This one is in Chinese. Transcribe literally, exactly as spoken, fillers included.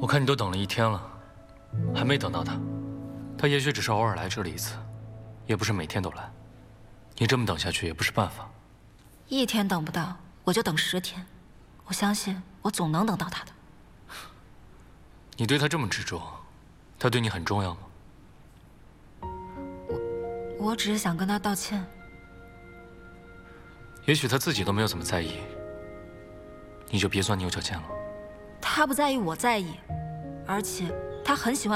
我看你都等了一天了，还没等到他。他也许只是偶尔来这里一次，也不是每天都来。你这么等下去也不是办法。 一天等不到，我就等十天。我相信我总能等到他的。 你对他这么执着，他对你很重要吗？ 我我只是想跟他道歉。 也许他自己都没有怎么在意，你就别钻牛角尖了。 他不在意，我在意，而且他很喜欢。